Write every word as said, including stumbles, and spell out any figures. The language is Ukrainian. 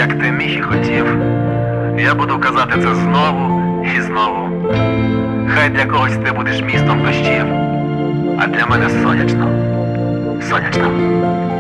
як ти міг і хотів. Я буду казати це знову і знову. Хай для когось ти будеш містом дощів, а для мене сонячно, сонячно.